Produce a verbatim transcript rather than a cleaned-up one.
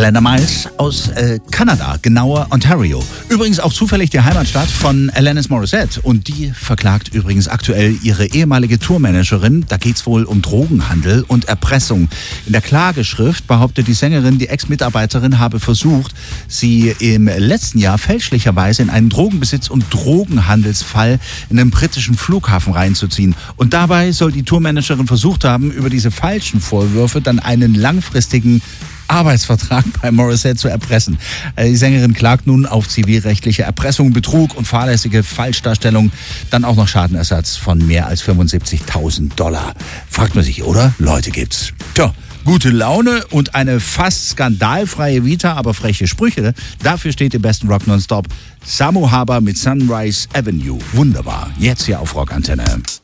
Elena Miles aus äh, Kanada, genauer Ontario. Übrigens auch zufällig die Heimatstadt von Alanis Morissette. Und die verklagt übrigens aktuell ihre ehemalige Tourmanagerin. Da geht's wohl um Drogenhandel und Erpressung. In der Klageschrift behauptet die Sängerin, die Ex-Mitarbeiterin habe versucht, sie im letzten Jahr fälschlicherweise in einen Drogenbesitz- und Drogenhandelsfall in einen britischen Flughafen reinzuziehen. Und dabei soll die Tourmanagerin versucht haben, über diese falschen Vorwürfe dann einen langfristigen Arbeitsvertrag bei Morissette zu erpressen. Die Sängerin klagt nun auf zivilrechtliche Erpressung, Betrug und fahrlässige Falschdarstellung. Dann auch noch Schadenersatz von mehr als fünfundsiebzigtausend Dollar. Fragt man sich, oder? Leute gibt's. Tja, gute Laune und eine fast skandalfreie Vita, aber freche Sprüche. Dafür steht im besten Rock Nonstop Samu Haber mit Sunrise Avenue. Wunderbar. Jetzt hier auf Rockantenne.